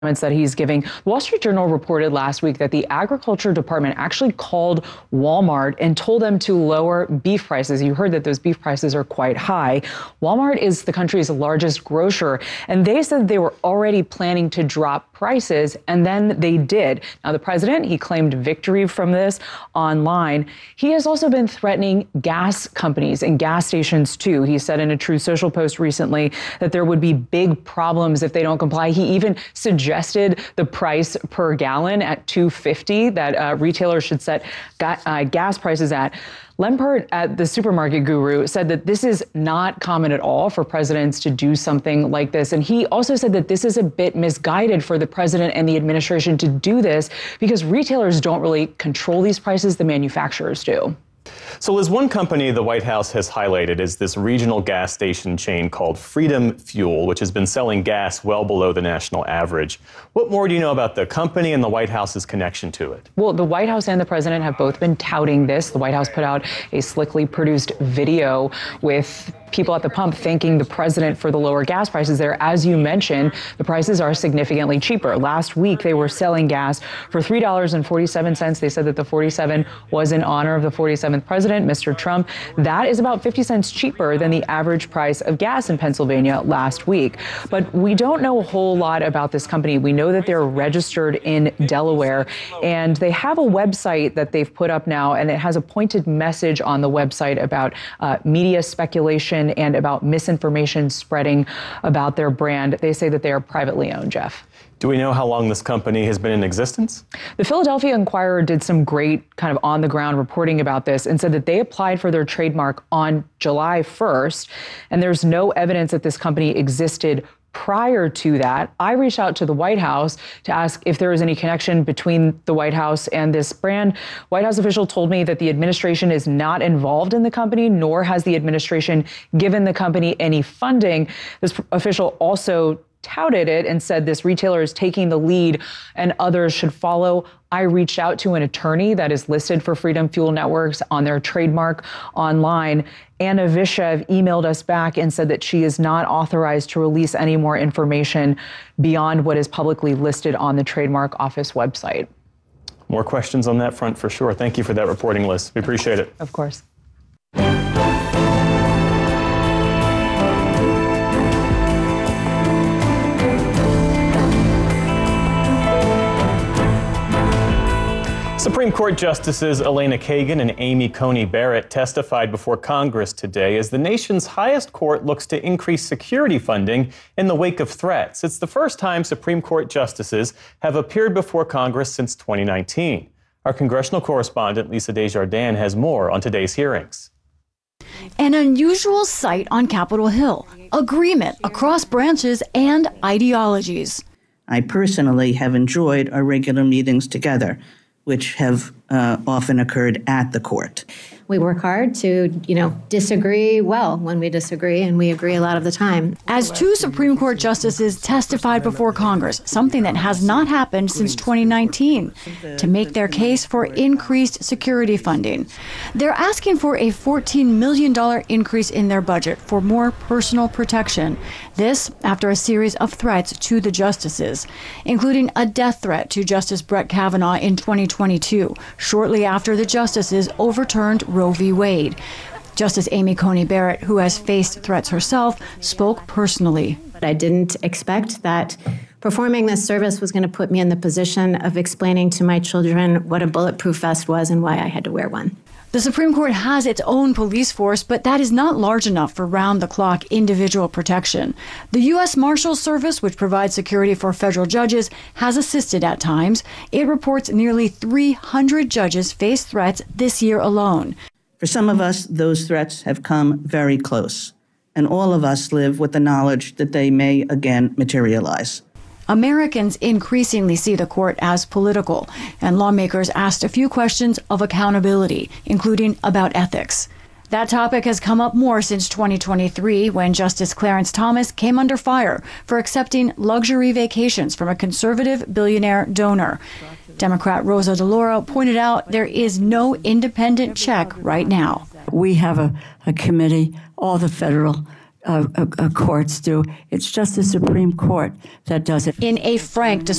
that he's giving. The Wall Street Journal reported last week that the Agriculture Department actually called Walmart and told them to lower beef prices. You heard that those beef prices are quite high. Walmart is the country's largest grocer, and they said they were already planning to drop prices, and then they did. Now, the president, he claimed victory from this online. He has also been threatening gas companies and gas stations, too. He said in a Truth Social post recently that there would be big problems if they don't comply. He even suggested the price per gallon at $2.50 that retailers should set gas prices at. Lempert at the Supermarket Guru said that this is not common at all for presidents to do something like this. And he also said that this is a bit misguided for the president and the administration to do this because retailers don't really control these prices, the manufacturers do. So, Liz, one company the White House has highlighted is this regional gas station chain called Freedom Fuel, which has been selling gas well below the national average. What more do you know about the company and the White House's connection to it? Well, the White House and the president have both been touting this. The White House put out a slickly produced video with people at the pump thanking the president for the lower gas prices there. As you mentioned, the prices are significantly cheaper. Last week, they were selling gas for $3.47. They said that the 47 was in honor of the 47th president, Mr. Trump. That is about 50 cents cheaper than the average price of gas in Pennsylvania last week. But we don't know a whole lot about this company. We know that they're registered in Delaware, and they have a website that they've put up now, and it has a pointed message on the website about media speculation and about misinformation spreading about their brand. They say that they are privately owned, Jeff. Do we know how long this company has been in existence? The Philadelphia Inquirer did some great kind of on-the-ground reporting about this and said that they applied for their trademark on July 1st, and there's no evidence that this company existed prior to that. I reached out to the White House to ask if there was any connection between the White House and this brand. White House official told me that the administration is not involved in the company, nor has the administration given the company any funding. This official also touted it and said this retailer is taking the lead and others should follow. I reached out to an attorney that is listed for Freedom Fuel Networks on their trademark online. Anna Vishev emailed us back and said that she is not authorized to release any more information beyond what is publicly listed on the trademark office website. More questions on that front for sure. Thank you for that reporting, Liz. We appreciate it. Of course. Supreme Court Justices Elena Kagan and Amy Coney Barrett testified before Congress today as the nation's highest court looks to increase security funding in the wake of threats. It's the first time Supreme Court justices have appeared before Congress since 2019. Our congressional correspondent, Lisa Desjardins, has more on today's hearings. An unusual sight on Capitol Hill, agreement across branches and ideologies. I personally have enjoyed our regular meetings together, which have often occurred at the court. We work hard to, disagree well when we disagree, and we agree a lot of the time. As two Supreme Court justices testified before Congress, something that has not happened since 2019, to make their case for increased security funding. They're asking for a $14 million increase in their budget for more personal protection. This after a series of threats to the justices, including a death threat to Justice Brett Kavanaugh in 2022, shortly after the justices overturned Roe v. Wade. Justice Amy Coney Barrett, who has faced threats herself, spoke personally. I didn't expect that performing this service was going to put me in the position of explaining to my children what a bulletproof vest was and why I had to wear one. The Supreme Court has its own police force, but that is not large enough for round-the-clock individual protection. The U.S. Marshals Service, which provides security for federal judges, has assisted at times. It reports nearly 300 judges face threats this year alone. For some of us, those threats have come very close, and all of us live with the knowledge that they may again materialize. Americans increasingly see the court as political, and lawmakers asked a few questions of accountability, including about ethics. That topic has come up more since 2023, when Justice Clarence Thomas came under fire for accepting luxury vacations from a conservative billionaire donor. Democrat Rosa DeLauro pointed out there is no independent check right now. We have a committee, all the federal courts do. It's just the Supreme Court that does it. In a frank